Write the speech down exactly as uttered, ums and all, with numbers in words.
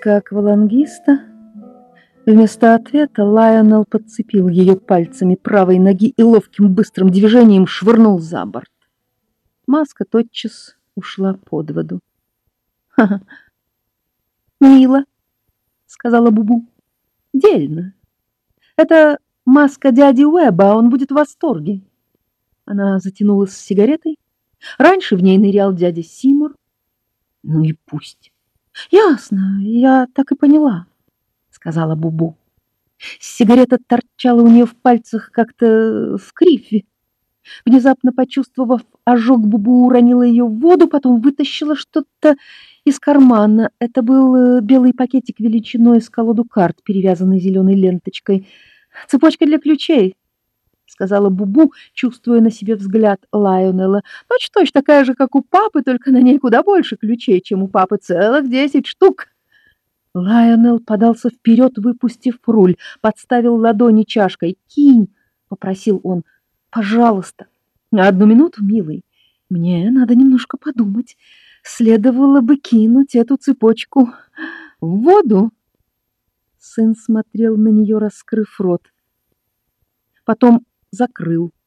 Как аквалангиста. Вместо ответа Лайонел подцепил ее пальцами правой ноги и ловким быстрым движением швырнул за борт. Маска тотчас ушла под воду. «Ха-ха! Мило!» — сказала Бубу. «Дельно. Это маска дяди Уэба, он будет в восторге». Она затянулась сигаретой. Раньше в ней нырял дядя Симур. «Ну и пусть». «Ясно, я так и поняла», — сказала Бубу. Сигарета торчала у нее в пальцах как-то в криве. Внезапно почувствовав ожог, Бубу уронила ее в воду, потом вытащила что-то из кармана. Это был белый пакетик величиной с колоду карт, перевязанный зеленой ленточкой. «Цепочка для ключей», — сказала Бубу, чувствуя на себе взгляд Лайонела. «Точь-в-точь такая же, как у папы, только на ней куда больше ключей, чем у папы, целых десять штук». Лайонел подался вперед, выпустив руль, подставил ладони чашкой. «Кинь!» — попросил он. «Пожалуйста, на одну минуту, милый. Мне надо немножко подумать. Следовало бы кинуть эту цепочку в воду». Сын смотрел на нее, раскрыв рот. Потом закрыл